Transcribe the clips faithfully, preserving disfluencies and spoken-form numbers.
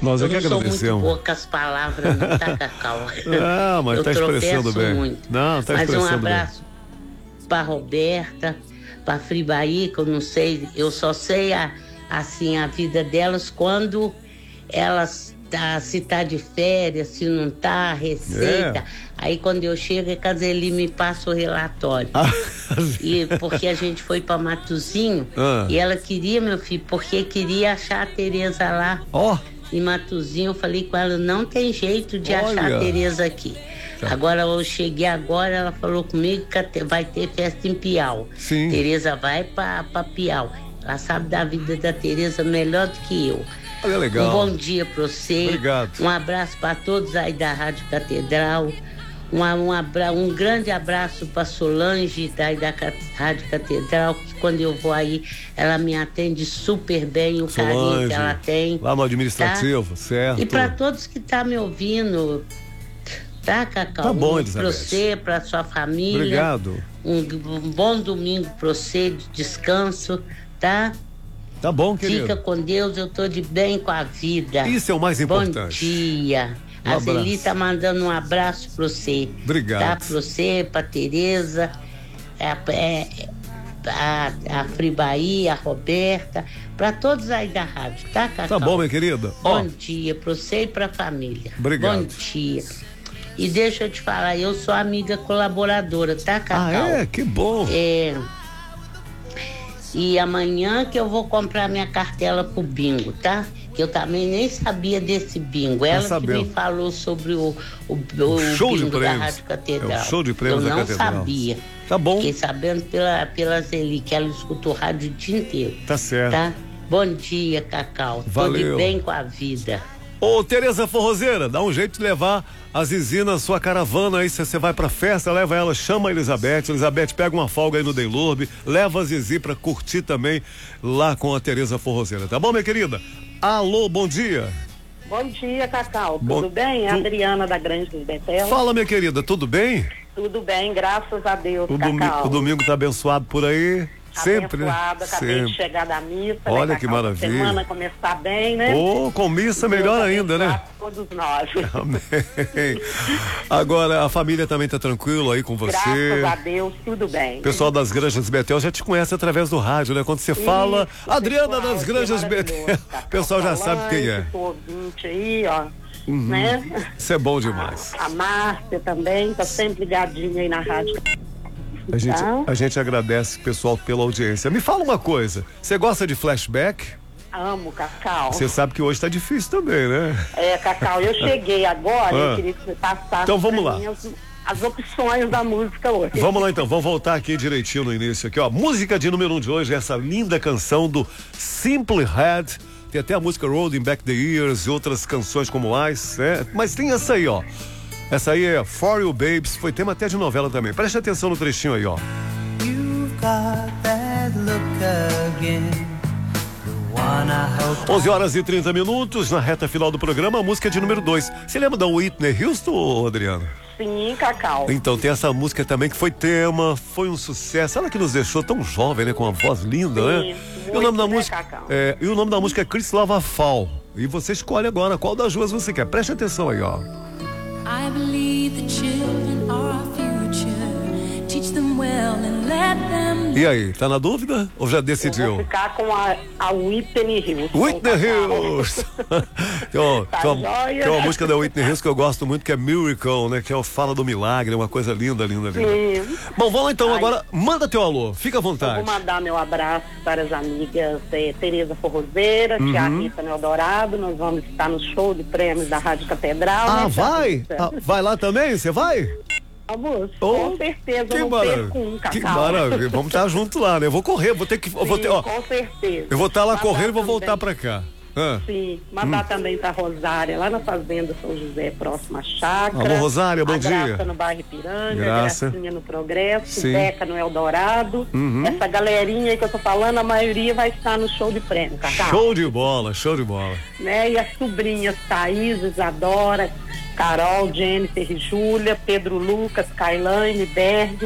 Nós é que agradecemos. Eu não sou muito boa com as palavras, não, tá, Cacau? Ah, mas eu tá expressando bem. Muito. Não, tá mas expressando um abraço para Roberta, para Fribaí, que eu não sei, eu só sei a, assim a vida delas quando elas tá, se tá de férias, se não tá, a receita. É. Aí quando eu chego, é que ele me passa o relatório. Ah, e porque a gente foi para Matozinho ah. e ela queria, meu filho, porque queria achar a Tereza lá. Ó. Oh. Em Matozinho, eu falei com ela, não tem jeito de Olha. achar a Tereza aqui. Tá. Agora eu cheguei agora, ela falou comigo que vai ter festa em Piau. Sim. Tereza vai para Piau. Ela sabe da vida da Tereza melhor do que eu. Olha, legal. Um bom dia para você. Obrigado. Um abraço para todos aí da Rádio Catedral. Um, um, abra, um grande abraço para Solange daí da Rádio Catedral, que quando eu vou aí, ela me atende super bem, o Solange, carinho que ela tem. Lá no administrativo, tá? Certo. E para todos que estão tá me ouvindo, tá, Cacau? Tá bom, um, Elizabeth. Para você, para sua família. Obrigado. Um, um bom domingo para você, de descanso, tá? Tá bom, querido. Fica com Deus, eu tô de bem com a vida. Isso é o mais importante. Bom dia. Um a Zeli tá mandando um abraço pra você. Obrigado. Tá? Pra você, pra Tereza, é, é, a, a Fribaí, a Roberta, pra todos aí da rádio, tá, Cacau? Tá bom, minha querida. Bom oh. dia pra você e pra família. Obrigado. Bom dia. E deixa eu te falar, eu sou amiga colaboradora, tá, Cacau? Ah, é? Que bom. É... E amanhã que eu vou comprar minha cartela pro bingo, tá? Que eu também nem sabia desse bingo. Ela tá que me falou sobre o, o, o, o show bingo de da Rádio Catedral. É o show de prêmios eu da não Catedral. sabia. Tá bom. Fiquei sabendo pela, pela Zeli, que ela escutou rádio o dia inteiro. Tá certo. Tá? Bom dia, Cacau. Valeu. Tô de bem com a vida. Ô, Tereza Forrozeira, dá um jeito de levar a Zizi na sua caravana aí, se você vai pra festa, leva ela, chama a Elizabeth, Elizabeth pega uma folga aí no Deilurbe, leva a Zizi pra curtir também lá com a Tereza Forrozeira, tá bom, minha querida? Alô, bom dia. Bom dia, Cacau, tudo bom, bem? tu... Adriana da Grande dos Betelos. Fala, minha querida, tudo bem? Tudo bem, graças a Deus, o Cacau. Domingo, o domingo tá abençoado por aí? Sempre, abençoado, né? Acabei Sempre. de chegar da missa. Olha né, que Cacau? maravilha. Semana começar bem, né? Ô, oh, com missa melhor ainda, né? Todos nós. Amém. Agora, a família também tá tranquila aí com você? Graças a Deus, tudo bem. O pessoal das Granjas Betel já te conhece através do rádio, né? Quando você Isso, fala, Adriana das Granjas Betel, o pessoal já sabe quem é. ouvinte aí, ó. Uhum. Né? Isso é bom demais. A, a Márcia também, tá sempre ligadinha aí na rádio. A gente, a gente agradece, pessoal, pela audiência. Me fala uma coisa, você gosta de flashback? Amo, Cacau. Você sabe que hoje tá difícil também, né? É, Cacau, eu cheguei agora, ah. eu queria que você passasse então, vamos lá. As, as opções da música hoje. Vamos lá então, vamos voltar aqui direitinho no início aqui, ó. Música de número um de hoje, essa linda canção do Simply Red. Tem até a música Rolling Back the Years e outras canções como Ice, né? Mas tem essa aí, ó. Essa aí é For You Babes, foi tema até de novela também. Preste atenção no trechinho aí, ó. You've got that look again. onze horas e trinta minutos, na reta final do programa, a música de número dois. Você lembra da Whitney Houston, Adriana? Sim, Cacau. Então tem essa música também que foi tema, foi um sucesso. Ela que nos deixou tão jovem, né? Com uma voz linda, Sim, né? E o nome da né, música é, e o nome da música é Chris Lavafall. E você escolhe agora qual das duas você quer. Preste atenção aí, ó. I believe the children are our future. Teach them well and let them. E aí, tá na dúvida ou já decidiu? Eu vou ficar com a, a Whitney Houston. Whitney Houston. tem, uma, tá tem, uma, tem uma música da Whitney Houston que eu gosto muito, que é Miracle, né? Que é o Fala do Milagre, uma coisa linda, linda, linda. Sim. Bom, vamos lá então. Ai. Agora manda teu alô, fica à vontade. Eu vou mandar meu abraço para as amigas é, Tereza Forrozeira, uhum. Tia Rita no Eldorado. Nós vamos estar no show de prêmios da Rádio Catedral. Ah, né, vai? Ah, vai lá também? Você vai? Vamos, oh, com certeza, que eu não perco um, Cacau. Que maravilha, vamos estar junto lá, né? Eu vou correr, vou ter que... Eu vou ter, ó, com certeza. Eu vou estar lá mandar correndo e vou também, voltar pra cá. Ah. Sim, mandar hum. também pra Rosária, lá na Fazenda São José, próxima à Chácara. Alô, Rosária, bom a dia. Graça no bairro Ipiranga, Graça. Gracinha no Progresso, Sim. Beca no Eldorado. Uhum. Essa galerinha aí que eu tô falando, a maioria vai estar no show de prêmio, Cacau. Show de bola, show de bola. Né? E as sobrinhas Thaís, Isadora, Carol, Jennifer e Júlia, Pedro Lucas, Kailane, Berg,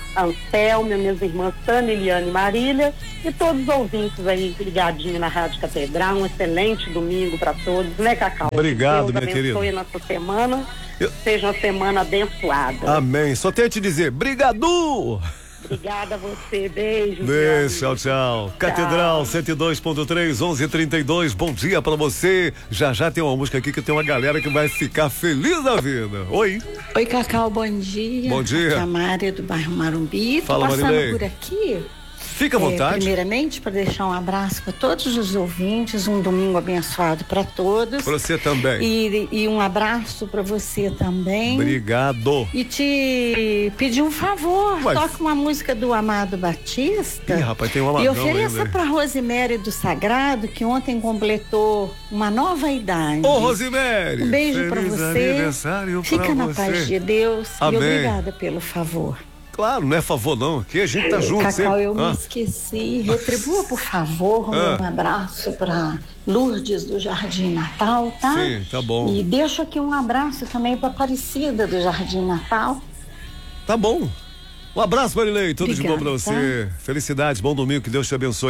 Anselmo, minhas irmãs Tânia, Eliane e Marília, e todos os ouvintes aí ligadinhos na Rádio Catedral. Um excelente domingo para todos, né, Cacau? Obrigado, Deus minha querida. abençoe nossa semana, Eu... seja uma semana abençoada. Amém. Só tenho a te dizer, brigadu! Obrigada a você, beijo. Beijo, tchau, tchau. Catedral cento e dois ponto três, onze e trinta e dois, bom dia pra você. Já já tem uma música aqui que tem uma galera que vai ficar feliz da vida. Oi. Oi, Cacau, bom dia. Bom dia. Aqui é a Mária do bairro Marumbi. Fala, Tô passando Marilei. por aqui. Fica à É, vontade. primeiramente, para deixar um abraço para todos os ouvintes, um domingo abençoado para todos. Pra você também. E, e um abraço para você também. Obrigado. E te pedir um favor, Ué. toca uma música do Amado Batista. Ih, rapaz, tem uma E ladrão ofereça ainda. para Rosemary do Sagrado, que ontem completou uma nova idade. Ô, Rosemary. Um beijo para feliz você. aniversário Fica pra na você. paz de Deus. Amém. E obrigada pelo favor. Claro, não é favor não, aqui a gente tá junto Cacau, sempre. eu me Ah, esqueci. Retribua, por favor, Ah. um abraço para Lourdes do Jardim Natal, tá? Sim, tá bom. E deixo aqui um abraço também para Aparecida do Jardim Natal. Tá bom. Um abraço, Marilei, tudo de bom Obrigada, pra você. Felicidades, bom domingo, que Deus te abençoe.